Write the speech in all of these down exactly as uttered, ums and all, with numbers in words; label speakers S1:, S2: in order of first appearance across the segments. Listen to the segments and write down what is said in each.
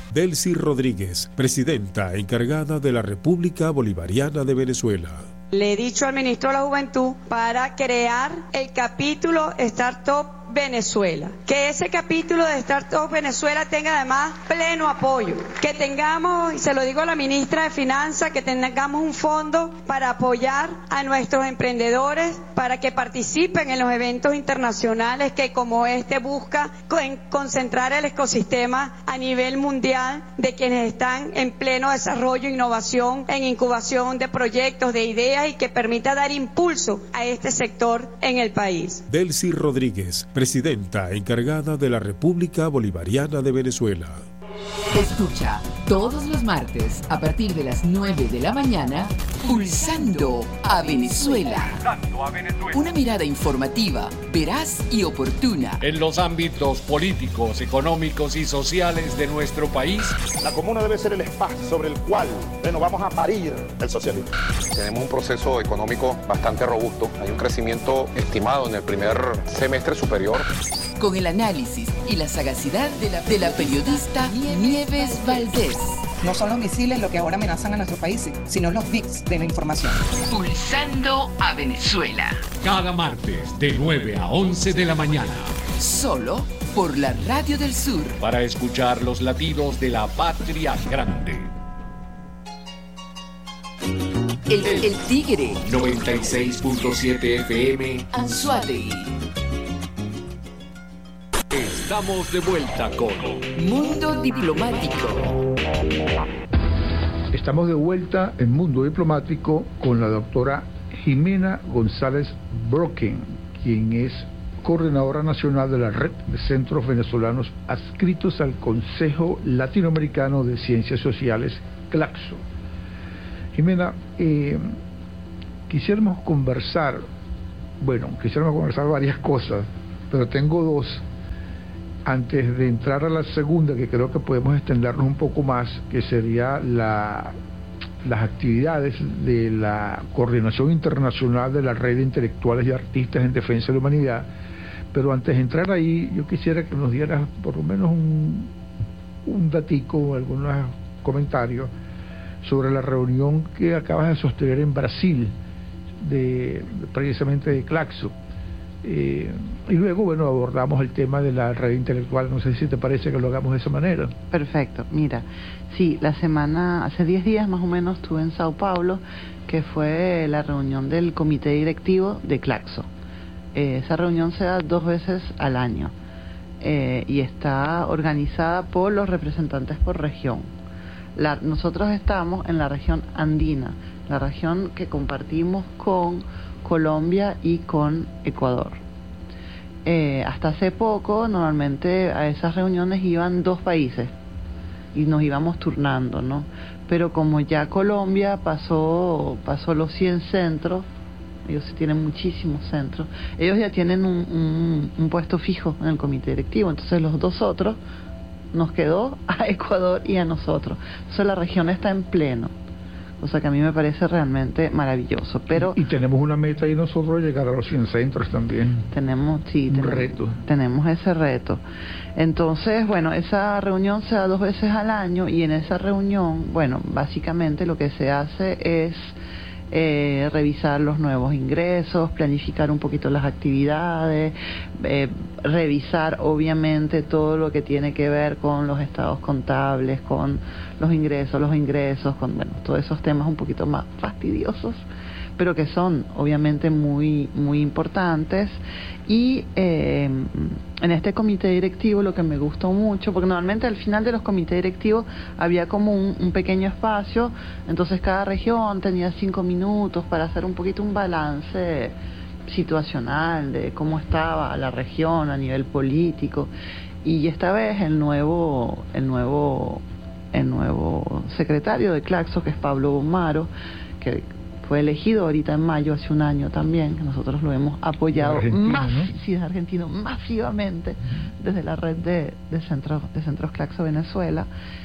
S1: Delcy Rodríguez, presidenta encargada de la República Bolivariana de Venezuela.
S2: Le he dicho al ministro de la Juventud para crear el capítulo Startup Venezuela, que ese capítulo de Startup Venezuela tenga además pleno apoyo, que tengamos, y se lo digo a la ministra de Finanzas, que tengamos un fondo para apoyar a nuestros emprendedores para que participen en los eventos internacionales que como este busca concentrar el ecosistema a nivel mundial de quienes están en pleno desarrollo, innovación, en incubación de proyectos, de ideas y que permita dar impulso a este sector en el país.
S1: Delcy Rodríguez, presidenta encargada de la República Bolivariana de Venezuela.
S3: Escucha todos los martes a partir de las nueve de la mañana Pulsando a Venezuela. Una mirada informativa, veraz y oportuna
S4: en los ámbitos políticos, económicos y sociales de nuestro país.
S5: La comuna debe ser el espacio sobre el cual, bueno, vamos a parir el socialismo.
S6: Tenemos un proceso económico bastante robusto. Hay un crecimiento estimado en el primer semestre superior.
S3: Con el análisis y la sagacidad de la, de la periodista Nieves Valdés.
S7: No son los misiles lo que ahora amenazan a nuestro país, sino los bits de la información.
S3: Pulsando a Venezuela.
S4: Cada martes de nueve a once de la mañana.
S3: Solo por la Radio del Sur.
S4: Para escuchar los latidos de la patria grande.
S3: El, el Tigre.
S4: noventa y seis punto siete F M.
S3: Anzoátegui.
S4: Estamos de vuelta con
S3: Mundo Diplomático.
S8: Estamos de vuelta en Mundo Diplomático con la doctora Jimena González Brocken, quien es coordinadora nacional de la Red de Centros Venezolanos adscritos al Consejo Latinoamericano de Ciencias Sociales, CLACSO. Jimena, eh, quisiéramos conversar, bueno, quisiéramos conversar varias cosas, pero tengo dos. Antes de entrar a la segunda, que creo que podemos extendernos un poco más, que sería la, las actividades de la Coordinación Internacional de la Red de Intelectuales y Artistas en Defensa de la Humanidad. Pero antes de entrar ahí, yo quisiera que nos dieras por lo menos un, un datico, algunos comentarios sobre la reunión que acabas de sostener en Brasil, de, precisamente de CLACSO. Eh, y luego, bueno, abordamos el tema de la red intelectual. No sé si te parece que lo hagamos de esa manera.
S9: Perfecto, mira, sí, la semana, hace diez días más o menos estuve en Sao Paulo, que fue la reunión del comité directivo de CLACSO. Eh, esa reunión se da dos veces al año eh, y está organizada por los representantes por región. La, nosotros estamos en la región andina, la región que compartimos con Colombia y con Ecuador. Eh, hasta hace poco, normalmente a esas reuniones iban dos países y nos íbamos turnando, ¿no? Pero como ya Colombia pasó, pasó los cien centros, ellos tienen muchísimos centros, ellos ya tienen un, un, un puesto fijo en el comité directivo, entonces los dos otros nos quedó a Ecuador y a nosotros. Entonces la región está en pleno. O sea que a mí me parece realmente maravilloso, pero...
S8: Y, y tenemos una meta ahí nosotros, llegar a los cien centros también.
S9: Tenemos, sí,
S8: un
S9: tenemos,
S8: reto.
S9: Tenemos ese reto. Entonces, bueno, esa reunión se da dos veces al año y en esa reunión, bueno, básicamente lo que se hace es eh, revisar los nuevos ingresos, planificar un poquito las actividades, eh, revisar obviamente todo lo que tiene que ver con los estados contables, con los ingresos, los ingresos, con bueno, todos esos temas un poquito más fastidiosos, pero que son obviamente muy muy importantes. Y eh, en este comité directivo lo que me gustó mucho, porque normalmente al final de los comités directivos había como un, un pequeño espacio, entonces cada región tenía cinco minutos para hacer un poquito un balance situacional de cómo estaba la región a nivel político. Y esta vez el nuevo el nuevo el nuevo secretario de CLACSO, que es Pablo Bomaro, que fue elegido ahorita en mayo, hace un año también, que nosotros lo hemos apoyado más, ¿no? Sí, es argentino, masivamente desde la red de, de centros de centros CLACSO Venezuela,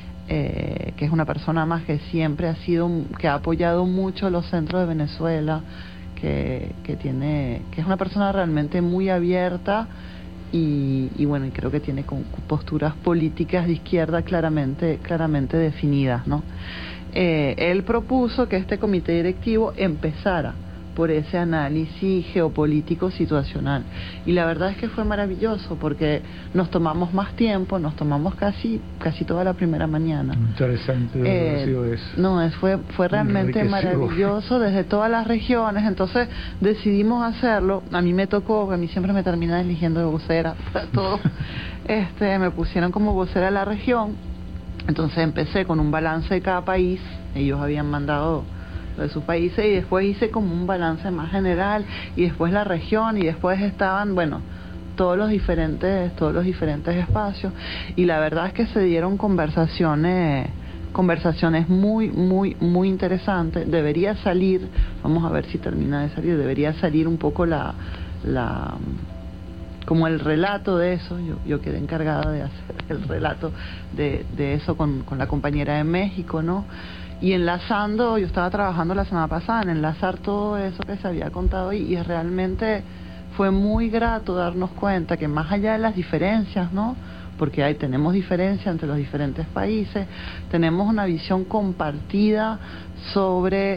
S9: eh, que es una persona más que siempre ha sido, que ha apoyado mucho los centros de Venezuela, que, que tiene, que es una persona realmente muy abierta y, y bueno, y creo que tiene con posturas políticas de izquierda claramente, claramente definidas, ¿no? Eh, él propuso que este comité directivo empezara por ese análisis geopolítico situacional, y la verdad es que fue maravilloso porque nos tomamos más tiempo, nos tomamos casi casi toda la primera mañana.
S8: Interesante
S9: eh,
S8: ha sido eso.
S9: No, es, fue, fue realmente maravilloso desde todas las regiones, entonces decidimos hacerlo. A mí me tocó, a mí siempre me terminan eligiendo de vocera para todo, este, me pusieron como vocera de la región, entonces empecé con un balance de cada país, ellos habían mandado de sus países, y después hice como un balance más general, y después la región, y después estaban, bueno, todos los diferentes, todos los diferentes espacios, y la verdad es que se dieron conversaciones, conversaciones muy, muy, muy interesantes. Debería salir, vamos a ver si termina de salir, debería salir un poco la, la como el relato de eso. Yo, yo quedé encargada de hacer el relato de, de eso con, con la compañera de México, ¿no? Y enlazando, yo estaba trabajando la semana pasada en enlazar todo eso que se había contado, y, y realmente fue muy grato darnos cuenta que más allá de las diferencias, ¿no? Porque hay, tenemos diferencias entre los diferentes países, tenemos una visión compartida sobre,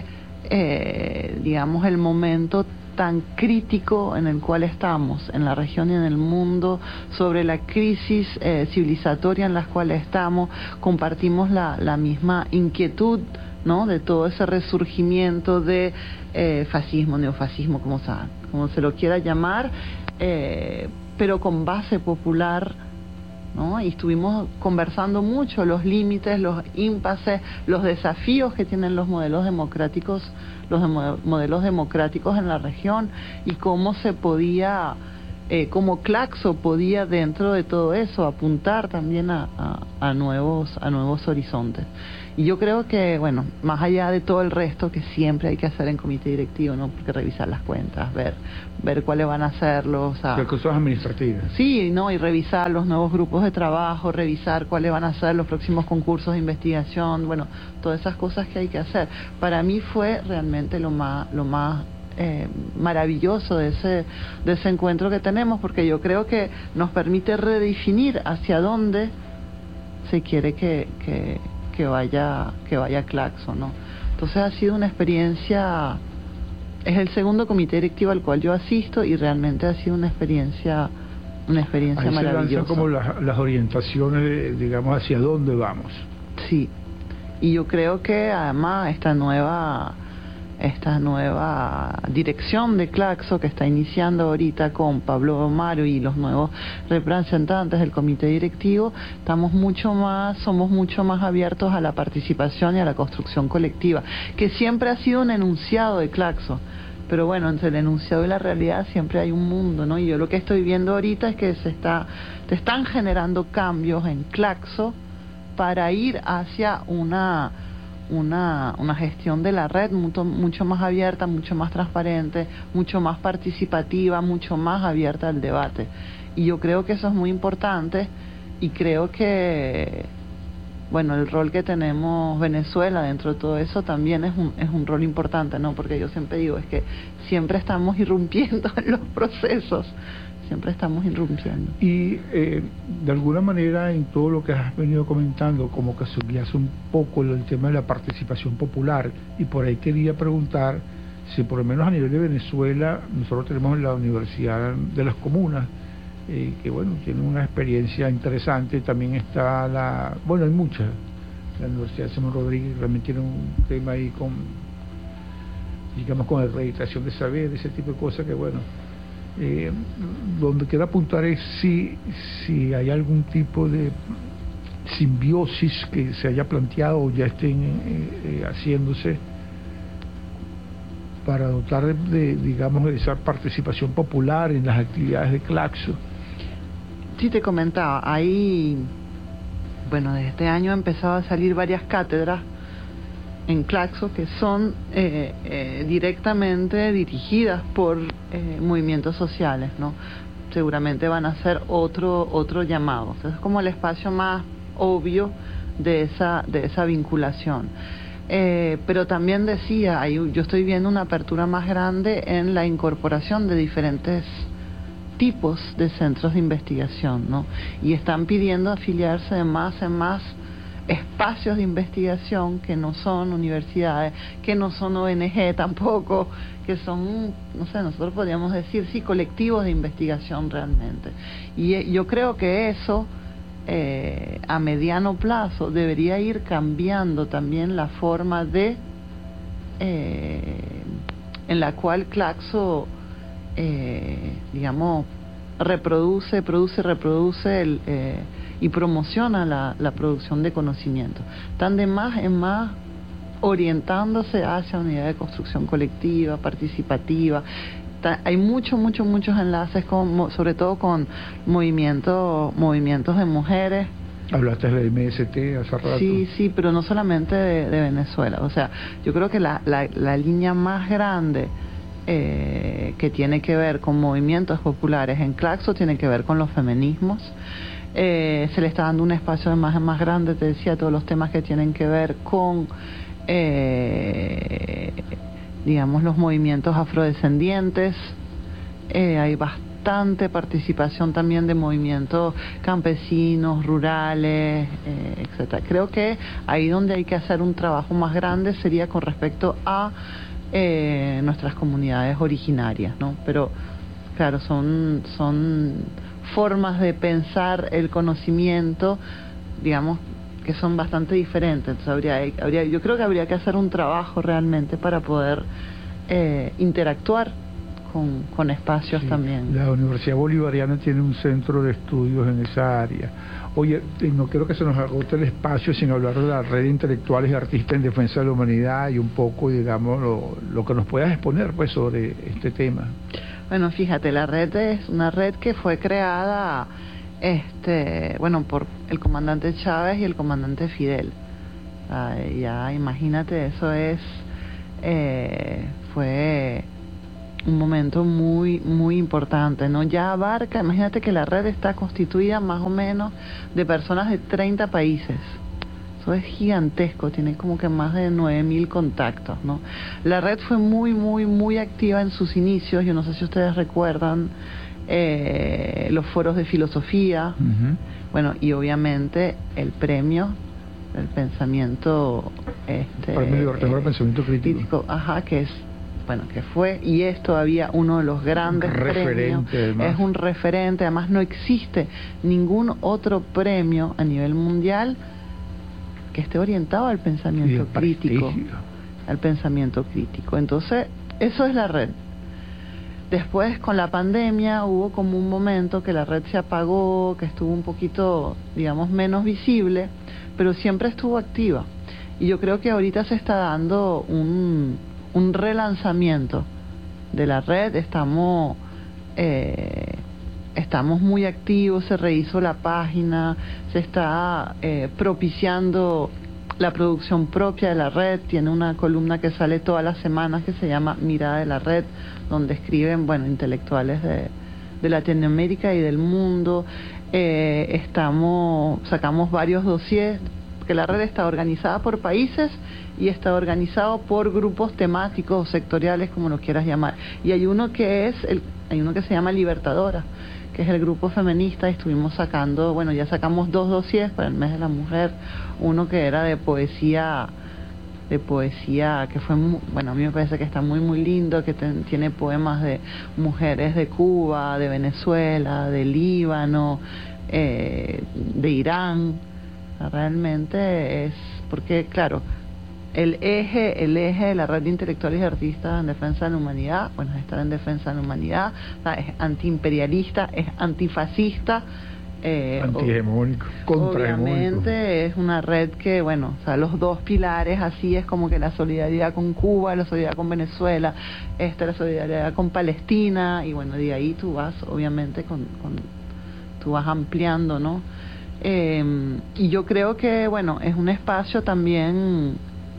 S9: eh, digamos, el momento tan crítico en el cual estamos en la región y en el mundo, sobre la crisis eh, civilizatoria en la cual estamos. Compartimos la, la misma inquietud, ¿no? De todo ese resurgimiento de eh, fascismo, neofascismo, como se, como se lo quiera llamar, eh, pero con base popular, ¿no? Y estuvimos conversando mucho los límites, los impases, los desafíos que tienen los modelos democráticos, los de modelos democráticos en la región, y cómo se podía, eh, cómo Claxo podía dentro de todo eso apuntar también a, a, a nuevos, a nuevos horizontes. Y yo creo que, bueno, más allá de todo el resto que siempre hay que hacer en comité directivo, ¿no? Porque revisar las cuentas, ver ver cuáles van a ser los...
S8: Las cosas administrativas.
S9: Sí, ¿no? Y revisar los nuevos grupos de trabajo, revisar cuáles van a ser los próximos concursos de investigación, bueno, todas esas cosas que hay que hacer. Para mí fue realmente lo más, lo más eh, maravilloso de ese, de ese encuentro que tenemos, porque yo creo que nos permite redefinir hacia dónde se quiere que... que que vaya que vaya Claxo, ¿no? Entonces ha sido una experiencia, es el segundo comité directivo al cual yo asisto, y realmente ha sido una experiencia una experiencia
S8: ahí
S9: maravillosa.
S8: Se lanzan como las, las orientaciones, digamos, hacia dónde vamos.
S9: Sí, y yo creo que además esta nueva esta nueva dirección de Claxo que está iniciando ahorita con Pablo Omaro y los nuevos representantes del comité directivo, estamos mucho más, somos mucho más abiertos a la participación y a la construcción colectiva, que siempre ha sido un enunciado de Claxo. Pero bueno, entre el enunciado y la realidad siempre hay un mundo, ¿no? Y yo lo que estoy viendo ahorita es que se está, se están generando cambios en Claxo para ir hacia una Una, una gestión de la red mucho, mucho más abierta, mucho más transparente, mucho más participativa, mucho más abierta al debate. Y yo creo que eso es muy importante, y creo que, bueno, el rol que tenemos Venezuela dentro de todo eso también es un, es un rol importante, ¿no? Porque yo siempre digo, es que siempre estamos irrumpiendo en los procesos, siempre estamos irrumpiendo.
S8: Y eh, de alguna manera en todo lo que has venido comentando, como que subías un poco el tema de la participación popular, y por ahí quería preguntar si por lo menos a nivel de Venezuela, nosotros tenemos la Universidad de las Comunas, eh, que bueno, tiene una experiencia interesante. También está la, bueno, hay muchas, la Universidad de Simón Rodríguez realmente tiene un tema ahí con, digamos, con acreditación de saber, ese tipo de cosas que bueno, Eh, donde queda apuntar es si, si hay algún tipo de simbiosis que se haya planteado o ya estén eh, eh, haciéndose para dotar de, de, digamos, de esa participación popular en las actividades de Claxo.
S9: Sí, te comentaba, ahí, bueno, desde este año han empezado a salir varias cátedras en Claxo que son eh, eh, directamente dirigidas por eh, movimientos sociales, ¿no? Seguramente van a ser otro otro llamado. Entonces, es como el espacio más obvio de esa de esa vinculación. Eh, pero también decía, hay, yo estoy viendo una apertura más grande en la incorporación de diferentes tipos de centros de investigación, ¿no? Y están pidiendo afiliarse de más en más espacios de investigación que no son universidades, que no son O N G tampoco, que son, no sé, nosotros podríamos decir, sí, colectivos de investigación realmente. Y eh, yo creo que eso, eh, a mediano plazo, debería ir cambiando también la forma de, eh, en la cual Claxo, eh, digamos, reproduce, produce, reproduce el... Eh, y promociona la, la producción de conocimiento. Están de más en más orientándose hacia una idea de construcción colectiva, participativa. Está, hay muchos, muchos, muchos enlaces, con, sobre todo con movimientos, movimientos de mujeres.
S8: Hablaste de la M S T hace rato.
S9: Sí, sí, pero no solamente de, de Venezuela. O sea, yo creo que la, la, la línea más grande eh, que tiene que ver con movimientos populares en Claxo tiene que ver con los feminismos. Eh, se le está dando un espacio de más en más grande, te decía, todos los temas que tienen que ver con, eh, digamos, los movimientos afrodescendientes. Eh, hay bastante participación también de movimientos campesinos, rurales, eh, etcétera. Creo que ahí donde hay que hacer un trabajo más grande sería con respecto a eh, nuestras comunidades originarias, ¿no? Pero, claro, son... son formas de pensar el conocimiento, digamos, que son bastante diferentes. Entonces habría, habría, yo creo que habría que hacer un trabajo realmente para poder eh, interactuar con, con espacios sí, también.
S8: La Universidad Bolivariana tiene un centro de estudios en esa área. Oye, no quiero que se nos agote el espacio sin hablar de la red de intelectuales y artistas en defensa de la humanidad y un poco, digamos, lo, lo que nos puedas exponer pues sobre este tema.
S9: Bueno, fíjate, la red es una red que fue creada, este, bueno, por el comandante Chávez y el comandante Fidel. Ah, ya imagínate, eso es, eh, fue un momento muy, muy importante, ¿no? Ya abarca, imagínate que la red está constituida más o menos de personas de treinta países. Eso es gigantesco, tiene como que más de nueve mil contactos, ¿no? La red fue muy, muy, muy activa en sus inicios. Yo no sé si ustedes recuerdan eh, los foros de filosofía, uh-huh. Bueno, y obviamente el premio, el pensamiento... Este,
S8: el premio Libertador del Pensamiento Crítico. crítico.
S9: Ajá, que es, bueno, que fue y es todavía uno de los grandes premios. Además. Es un referente, además no existe ningún otro premio a nivel mundial que esté orientado al pensamiento crítico, al pensamiento crítico. Entonces, eso es la red. Después, con la pandemia, hubo como un momento que la red se apagó, que estuvo un poquito, digamos, menos visible, pero siempre estuvo activa. Y yo creo que ahorita se está dando un, un relanzamiento de la red. Estamos... Eh, Estamos muy activos, se rehizo la página, se está eh, propiciando la producción propia de la red. Tiene una columna que sale todas las semanas que se llama Mirada de la Red, donde escriben, bueno, intelectuales de, de Latinoamérica y del mundo. Eh, estamos, sacamos varios dossiers, que la red está organizada por países y está organizado por grupos temáticos o sectoriales, como lo quieras llamar. Y hay uno que es el, hay uno que se llama Libertadora, que es el grupo feminista, y estuvimos sacando, bueno, ya sacamos dos dossiers para el mes de la mujer, uno que era de poesía, de poesía que fue, muy, bueno, a mí me parece que está muy, muy lindo, que ten, tiene poemas de mujeres de Cuba, de Venezuela, de Líbano, eh, de Irán. Realmente es, porque claro, el eje, el eje de la red de intelectuales y artistas en defensa de la humanidad, bueno, es estar en defensa de la humanidad, es antiimperialista, es antifascista, eh,
S8: antihegemónico, contrahegemónico.
S9: Obviamente es una red que, bueno, o sea, los dos pilares así es como que la solidaridad con Cuba, la solidaridad con Venezuela, esta la solidaridad con Palestina, y bueno, de ahí tú vas, obviamente, con, con tú vas ampliando, ¿no? Eh, y yo creo que, bueno, es un espacio también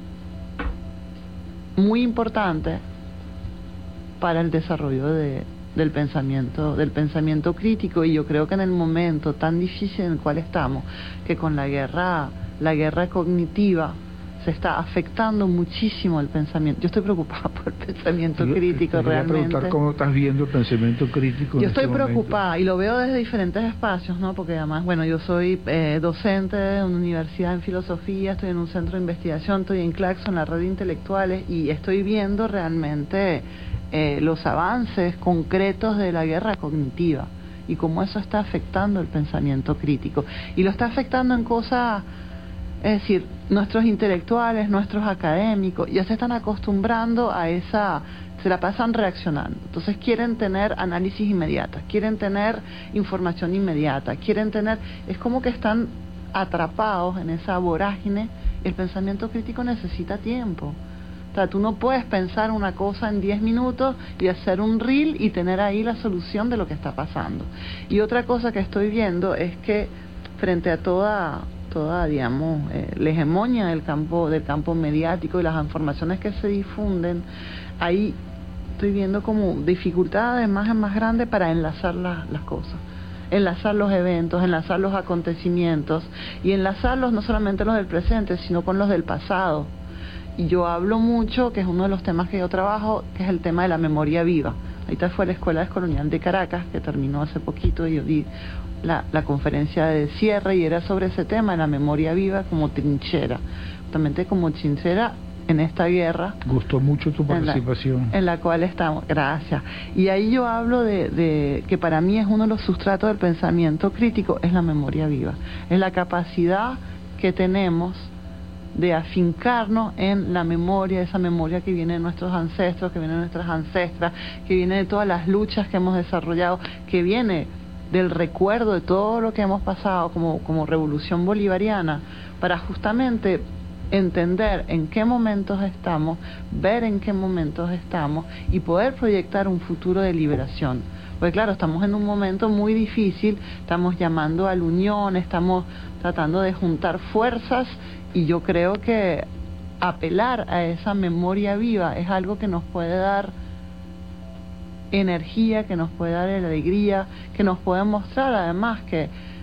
S9: muy importante para el desarrollo de, del pensamiento del pensamiento crítico. Y yo creo que en el momento tan difícil en el cual estamos, que con la guerra la guerra cognitiva se está afectando muchísimo el pensamiento. Yo estoy preocupada por el pensamiento
S8: yo,
S9: crítico
S8: te
S9: realmente.
S8: preguntar cómo estás viendo el pensamiento crítico.
S9: Yo
S8: en
S9: estoy
S8: este
S9: preocupada
S8: momento.
S9: y lo veo desde diferentes espacios, ¿no? Porque además, bueno, yo soy eh, docente en una universidad en filosofía, estoy en un centro de investigación, estoy en Claxo, en la red de intelectuales, y estoy viendo realmente eh, los avances concretos de la guerra cognitiva y cómo eso está afectando el pensamiento crítico. Y lo está afectando en cosas, es decir, nuestros intelectuales, nuestros académicos, ya se están acostumbrando a esa, se la pasan reaccionando. Entonces quieren tener análisis inmediatas, quieren tener información inmediata, quieren tener, es como que están atrapados en esa vorágine. El pensamiento crítico necesita tiempo. O sea, tú no puedes pensar una cosa en diez minutos y hacer un reel y tener ahí la solución de lo que está pasando. Y otra cosa que estoy viendo es que frente a toda, toda digamos, eh, la hegemonía del campo, del campo mediático y las informaciones que se difunden, ahí estoy viendo como dificultades más en más grandes para enlazar la, las cosas. Enlazar los eventos, enlazar los acontecimientos y enlazarlos no solamente los del presente, sino con los del pasado. Y yo hablo mucho, que es uno de los temas que yo trabajo, que es el tema de la memoria viva. Ahorita fue la Escuela Descolonial de Caracas, que terminó hace poquito, y yo di la, la conferencia de cierre, y era sobre ese tema, la memoria viva como trinchera. Justamente como trinchera en esta guerra.
S8: Gustó mucho tu participación.
S9: En la, en la cual estamos, gracias. Y ahí yo hablo de, de que para mí es uno de los sustratos del pensamiento crítico, es la memoria viva. Es la capacidad que tenemos de afincarnos en la memoria, esa memoria que viene de nuestros ancestros, que viene de nuestras ancestras, que viene de todas las luchas que hemos desarrollado, que viene del recuerdo de todo lo que hemos pasado como, como revolución bolivariana, para justamente entender en qué momentos estamos, ver en qué momentos estamos y poder proyectar un futuro de liberación. Porque claro, estamos en un momento muy difícil, estamos llamando a la unión, estamos tratando de juntar fuerzas, y yo creo que apelar a esa memoria viva es algo que nos puede dar energía, que nos puede dar alegría, que nos puede mostrar además que